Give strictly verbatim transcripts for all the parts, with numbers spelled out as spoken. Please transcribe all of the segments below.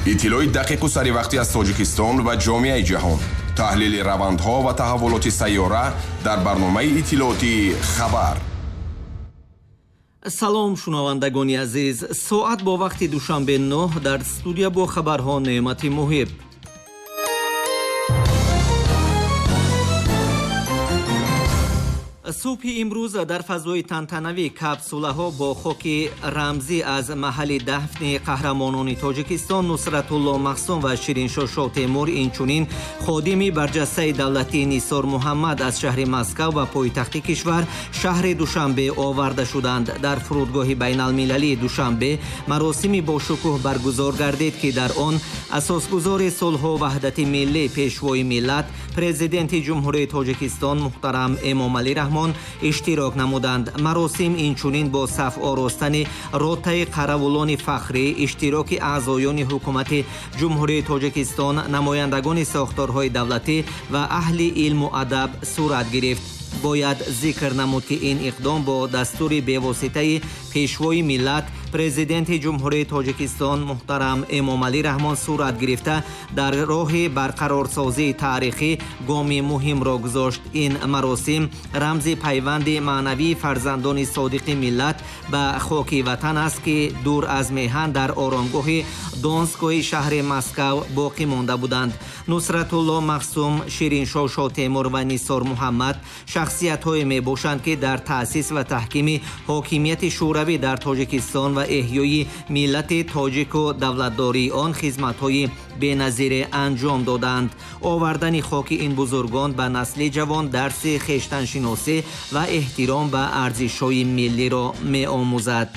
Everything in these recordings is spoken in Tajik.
иттилои дақиқу саривақтӣ аз Тоҷикистон ва ҷомеаи ҷаҳон. таҳлили равандҳо ва таҳаввулоти сайёра дар барномаи иттилооти хабар. салом шунавандагони азиз, соат бо вақти душанбе нӯҳ дар студия бо хабарҳо Неъмати Муҳиб. субҳи имрӯз дар фазои тантанави капсулаҳо бо хоки рамзӣ аз маҳалли дафни қаҳрамонони Тоҷикистон Нусратулло Махсум ва Шириншоҳ Шотемур, инчунин ходими барҷастаи давлатӣ Нисор Муҳаммад аз шаҳри Москав ва пойтахти кишвар шаҳри Душанбе оварда шуданд. Дар фурудгоҳи байналмилалии Душанбе маросими бошукӯҳ баргузор гардид, ки дар он асосгузори сулҳу ваҳдати миллӣ, пешвои миллат, президенти ҷумҳурияи Тоҷикистон муҳтарам Эмомалӣ Раҳмон иштирок намуданд. маросим инчунин бо саф оростани ротаи қаравулони фахрӣ, иштироки аъзоёни ҳукумати ҷумҳурияи Тоҷикистон, намояндагони сохторҳои давлатӣ ва аҳли илму адаб сурат гирифт. бояд зикр намуд, ки ин иқдом бо дастури бевоситаи пешвои миллат, президенти ҷумҳурияи Тоҷикистон муҳтарам Эмомалӣ Раҳмон сурат гирифта дар роҳи барқарорсозии таърихӣ гоми муҳимро гузошт. ин маросим рамзи пайванди маънавии фарзандони содиқи миллат ба хоки ватан аст, ки дур аз меҳан дар оромгоҳи Донскои шаҳри Москав боқӣ монда буданд. Нусратулло Махсум, Шириншоҳ Шотемур ва Нисор Муҳаммад шахсиятҳое мебошанд, ки дар таъсис ва таҳкими ҳокимияти шӯравӣ дар Тоҷикистон ва эҳёи миллати тоҷику давлатдории он хизматҳои беназире анҷом доданд. овардани хоки ин бузургон ба насли ҷавон дарси хештаншиносӣ ва эҳтиром ба арзишҳои миллиро меомӯзад.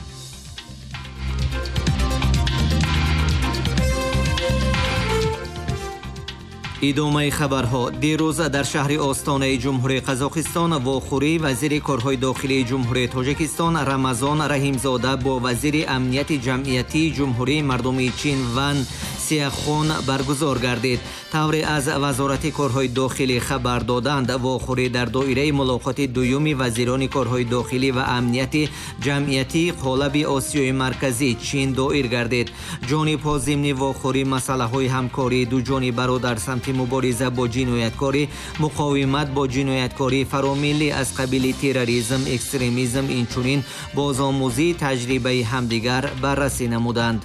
идомаи хабарҳо. дирӯз дар шаҳри остонаи ҷумҳурияи Қазоқистон вохӯрӣ вазири корҳои дохилии ҷумҳурияи Тоҷикистон Рамазон Раҳимзода бо вазири амнияти ҷамъиятии ҷумҳурии мардумии Чин Ван Сиахун баргузор гардид. тавре аз вазорати корҳои дохилӣ хабар доданд, вохӯрӣ дар доираи мулоқоти дуюми вазирони корҳои дохилӣ ва амнияти ҷамъиятии қолаби Осиёи Марказӣ Чин доир гардид. ҷонибҳо зимни вохӯрӣ масъалаҳои ҳамкории дуҷонибаро дар самти мубориза бо ҷинояткорӣ, муқовимат бо ҷинояткорӣ фаромиллӣ аз қабили терроризм, экстремизм, инчунин бозомӯзии таҷрибаи ҳамдигар баррасӣ намуданд.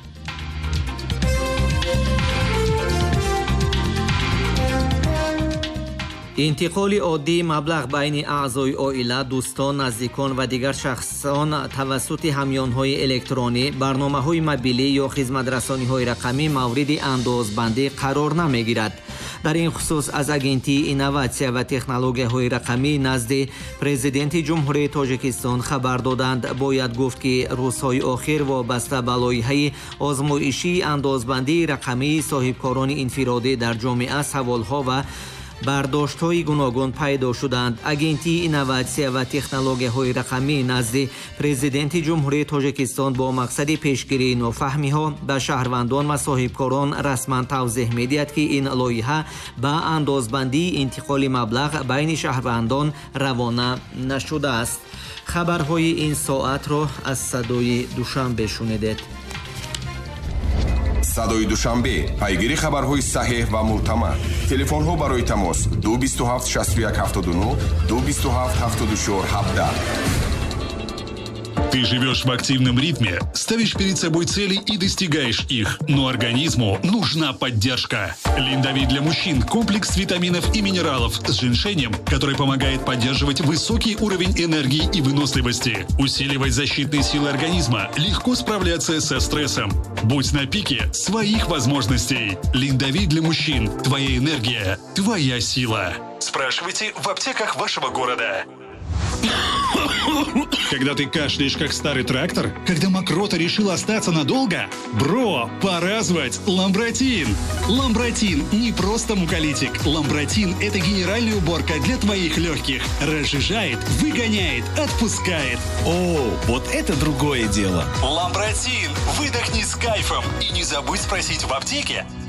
интиқоли оддии маблағ байни аъзои оила, дӯстон, наздикон ва дигар шахсон тавассути ҳамёнҳои электронӣ, барномаҳои мобилӣ ё хизматрасониҳои рақамӣ мавриди андозбандӣ қарор намегирад. дар ин хусус аз агентии инноватсия ва технологияҳои рақамӣ назди президенти ҷумҳурияи Тоҷикистон хабар доданд. бояд гуфт, ки рӯзҳои охир вобаста ба лоиҳаи озмоишии андозбандии рақамии соҳибкорони инфиродӣ дар ҷомеа саволҳо ва бардоштҳои гуногун пайдо шуданд. агентии инноватсия ва технологияҳои рақамӣ назди президенти ҷумҳурияи Тоҷикистон бо мақсади пешгирии нофаҳмиҳо ба шаҳрвандон ва соҳибкорон расман тавзеҳ медиҳад, ки ин лоиҳа ба андозбандии интиқоли маблағ байни шаҳрвандон равона нашудааст. хабарҳои ин соатро аз садои Душанбе шунидед. садои Душанбе, пайгири хабарҳои саҳеҳ ва мӯътамад. телефонҳо барои тамос ду бисту ҳафт шасту як ҳафтоду нӯ, ду бисту ҳафт ҳафтоду чор ҳабдаҳ. Ты живешь в активном ритме, ставишь перед собой цели и достигаешь их, но организму нужна поддержка. Линдавит для мужчин – комплекс витаминов и минералов с женьшенем, который помогает поддерживать высокий уровень энергии и выносливости, усиливать защитные силы организма, легко справляться со стрессом. Будь на пике своих возможностей. Линдавит для мужчин – твоя энергия, твоя сила. Спрашивайте в аптеках вашего города. Когда ты кашляешь, как старый трактор? Когда мокрота решила остаться надолго? Бро, пора звать Ламбротин! Ламбротин не просто муколитик. Ламбротин – это генеральная уборка для твоих легких. Разжижает, выгоняет, отпускает. О, вот это другое дело. Ламбротин! Выдохни с кайфом. И не забудь спросить в аптеке